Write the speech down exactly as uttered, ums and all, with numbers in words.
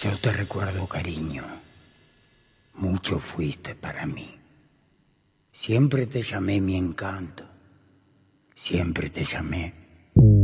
Yo te recuerdo, cariño. Mucho fuiste para mí. Siempre te llamé mi encanto. Siempre te llamé